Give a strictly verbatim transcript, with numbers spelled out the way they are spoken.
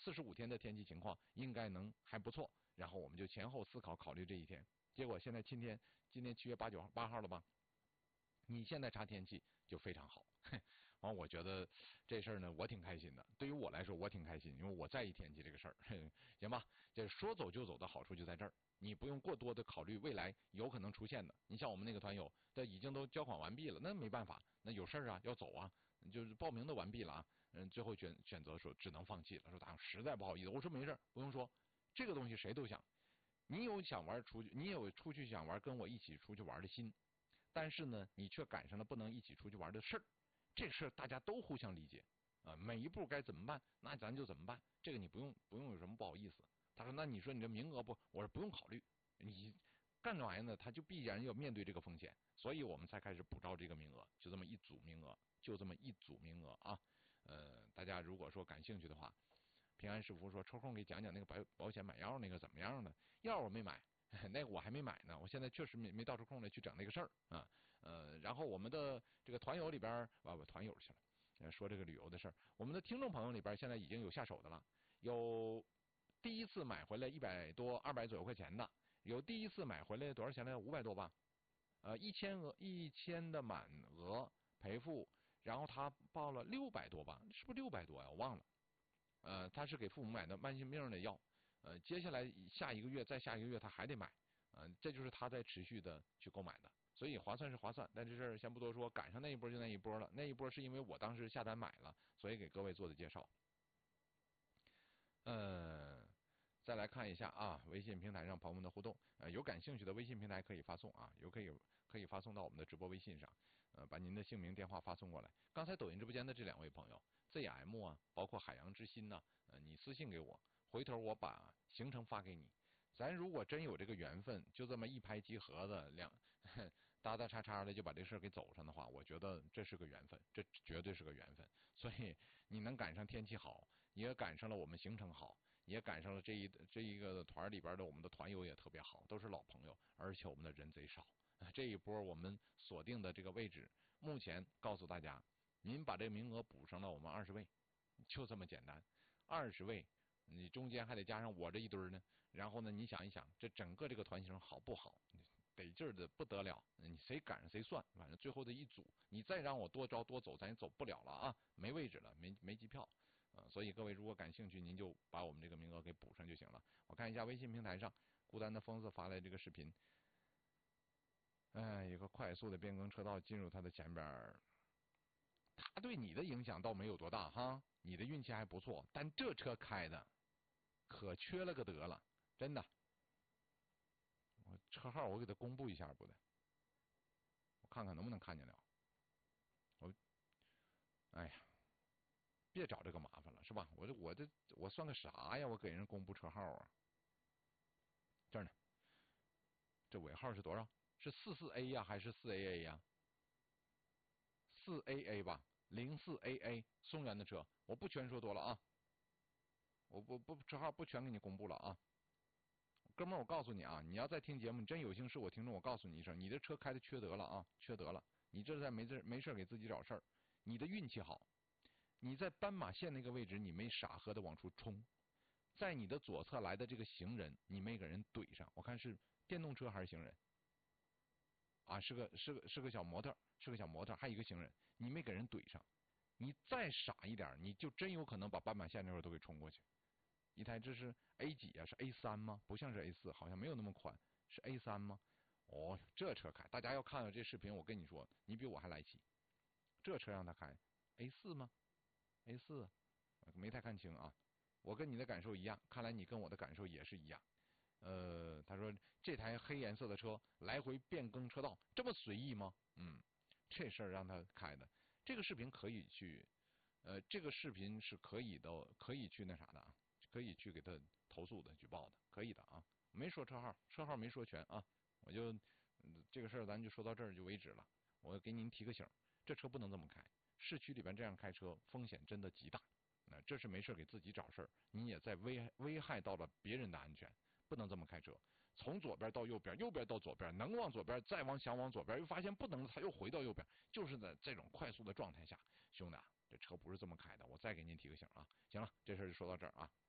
四十五天的天气情况应该能还不错，然后我们就前后思考考虑这一天。结果现在今天今天七月八九号八号了吧？你现在查天气就非常好，完我觉得这事儿呢，我挺开心的。对于我来说，我挺开心，因为我在意天气这个事儿，行吧？这说走就走的好处就在这儿，你不用过多的考虑未来有可能出现的。你像我们那个团友，这已经都交款完毕了，那没办法，那有事儿啊，要走啊，就是报名都完毕了啊，嗯，最后选选择说只能放弃了，说大家实在不好意思，我说没事，不用说，这个东西谁都想，你有想玩出去，你有出去想玩跟我一起出去玩的心。但是呢，你却赶上了不能一起出去玩的事儿，这个事儿大家都互相理解啊。每一步该怎么办，那咱就怎么办。这个你不用不用有什么不好意思。他说：“那你说你这名额不？”我说：“不用考虑，你干这玩意儿呢，他就必然要面对这个风险，所以我们才开始补招这个名额，就这么一组名额，就这么一组名额啊。呃，大家如果说感兴趣的话，平安是福说抽空给讲讲那个保保险买药那个怎么样呢？药我没买。”那个我还没买呢，我现在确实没没倒出空来去整那个事儿啊，呃，然后我们的这个团友里边啊，我团友去了，说这个旅游的事儿，我们的听众朋友里边现在已经有下手的了，有第一次买回来一百多、二百左右块钱的，有第一次买回来多少钱来？五百多吧，呃，一千额一千的满额赔付，然后他报了六百多吧，是不是六百多呀？我忘了，呃，他是给父母买的慢性病的药。呃，接下来下一个月再下一个月他还得买，呃，这就是他在持续的去购买的，所以划算是划算，但这事儿先不多说，赶上那一波就那一波了，那一波是因为我当时下单买了，所以给各位做的介绍。呃，再来看一下啊，微信平台上朋友们的互动，呃，有感兴趣的微信平台可以发送啊，有可以可以发送到我们的直播微信上，呃，把您的姓名、电话发送过来。刚才抖音直播间的这两位朋友 Z M 啊，包括海洋之心呢、啊，呃，你私信给我。回头我把行程发给你，咱如果真有这个缘分，就这么一拍即合的两打打叉叉的就把这事儿给走上的话，我觉得这是个缘分，这绝对是个缘分。所以你能赶上天气好，也赶上了我们行程好，也赶上了这一这一个团里边的我们的团友也特别好，都是老朋友，而且我们的人贼少。这一波我们锁定的这个位置，目前告诉大家，您把这个名额补上了我们二十位，就这么简单，二十位。你中间还得加上我这一堆呢，然后呢，你想一想，这整个这个团型好不好？得劲儿的不得了，你谁赶上谁算，反正最后的一组，你再让我多招多走，咱也走不了了啊，没位置了，没没机票啊，所以各位如果感兴趣，您就把我们这个名额给补上就行了。我看一下微信平台上，孤单的疯子发来这个视频，哎，一个快速的变更车道进入它的前边，它对你的影响倒没有多大哈。你的运气还不错，但这车开的可缺了个德了，真的。我车号我给他公布一下不得，我看看能不能看见了。我，哎呀，别找这个麻烦了，是吧？我这我这我算个啥呀？我给人公布车号啊？这儿呢，这尾号是多少？是四四 A 呀，还是四 A A 呀？四 A A 吧，零四 A A， 松原的车，我不全说多了啊。我不不车号不全给你公布了啊，哥们儿，我告诉你啊，你要再听节目，你真有幸是我听众，我告诉你一声，你这车开的缺德了啊，缺德了，你这在没事没事给自己找事儿。你的运气好，你在斑马线那个位置，你没傻呵的往出冲，在你的左侧来的这个行人，你没给人怼上，我看是电动车还是行人啊？是个是个是个小模特，是个小模特，还有一个行人，你没给人怼上，你再傻一点，你就真有可能把斑马线那块儿都给冲过去。一台这是 A 几啊？是 A 三吗？不像是 A 四，好像没有那么宽，是 A 三吗？哦，这车开，大家要看到这视频，我跟你说，你比我还来气。这车让他开 A 四吗 ？A 四，没太看清啊。我跟你的感受一样，看来你跟我的感受也是一样。呃，他说这台黑颜色的车来回变更车道，这么随意吗？嗯，这事儿让他开的。这个视频可以去，呃，这个视频是可以的，可以去那啥的啊。可以去给他投诉的、举报的，可以的啊。没说车号，车号没说全啊。我就、嗯、这个事儿，咱就说到这儿就为止了。我给您提个醒，这车不能这么开，市区里边这样开车风险真的极大。那、呃、这是没事给自己找事儿，你也在危危害到了别人的安全，不能这么开车。从左边到右边，右边到左边，能往左边，再往想往左边，又发现不能了，他又回到右边，就是在这种快速的状态下，兄弟啊，这车不是这么开的。我再给您提个醒啊。行了，这事儿就说到这儿啊。